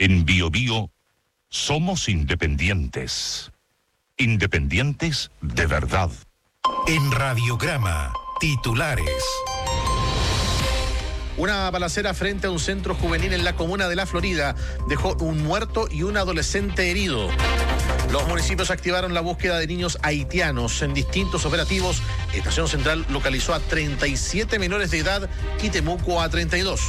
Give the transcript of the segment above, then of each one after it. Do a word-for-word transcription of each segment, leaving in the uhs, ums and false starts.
En Bio Bio somos independientes. Independientes de verdad. En Radiograma, titulares. Una balacera frente a un centro juvenil en la comuna de La Florida dejó un muerto y un adolescente herido. Los municipios activaron la búsqueda de niños haitianos en distintos operativos. Estación Central localizó a treinta y siete menores de edad y Temuco a treinta y dos.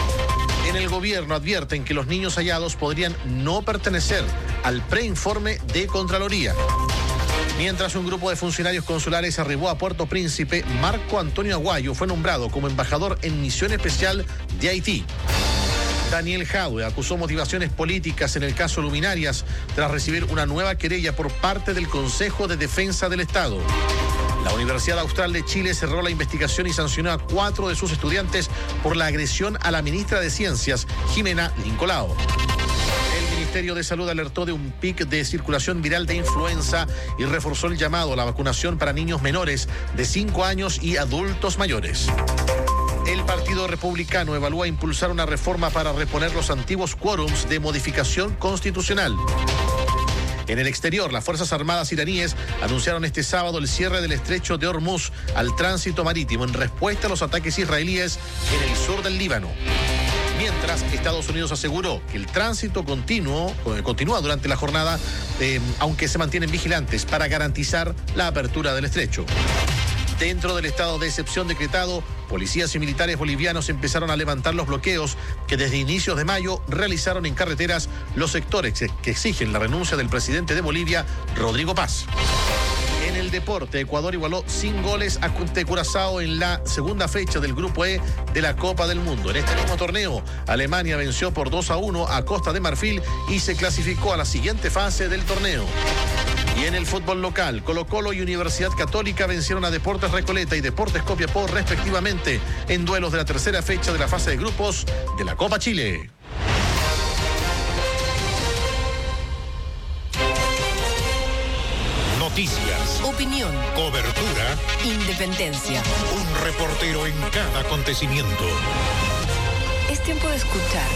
En el gobierno advierten que los niños hallados podrían no pertenecer al preinforme de Contraloría. Mientras un grupo de funcionarios consulares arribó a Puerto Príncipe, Marco Antonio Aguayo fue nombrado como embajador en misión especial de Haití. Daniel Jadwe acusó motivaciones políticas en el caso Luminarias tras recibir una nueva querella por parte del Consejo de Defensa del Estado. La Universidad Austral de Chile cerró la investigación y sancionó a cuatro de sus estudiantes por la agresión a la ministra de Ciencias, Jimena Lincolao. El Ministerio de Salud alertó de un pic de circulación viral de influenza y reforzó el llamado a la vacunación para niños menores de cinco años y adultos mayores. El Partido Republicano evalúa impulsar una reforma para reponer los antiguos quórums de modificación constitucional. En el exterior, las Fuerzas Armadas iraníes anunciaron este sábado el cierre del estrecho de Hormuz al tránsito marítimo en respuesta a los ataques israelíes en el sur del Líbano. Mientras, Estados Unidos aseguró que el tránsito continuo, continúa durante la jornada, eh, aunque se mantienen vigilantes para garantizar la apertura del estrecho. Dentro del estado de excepción decretado, policías y militares bolivianos empezaron a levantar los bloqueos que desde inicios de mayo realizaron en carreteras los sectores que exigen la renuncia del presidente de Bolivia, Rodrigo Paz. En el deporte, Ecuador igualó sin goles ante Curazao en la segunda fecha del Grupo E de la Copa del Mundo. En este mismo torneo, Alemania venció por dos a uno a Costa de Marfil y se clasificó a la siguiente fase del torneo. Y en el fútbol local, Colo-Colo y Universidad Católica vencieron a Deportes Recoleta y Deportes Copiapó respectivamente en duelos de la tercera fecha de la fase de grupos de la Copa Chile. Noticias, opinión, cobertura, independencia. Un reportero en cada acontecimiento. Es tiempo de escuchar.